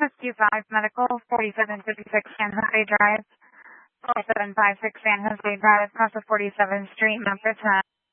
Rescue 5 Medical, 4756 San Jose Drive, 4756 San Jose Drive, across the 47th Street, Memphis, Mass.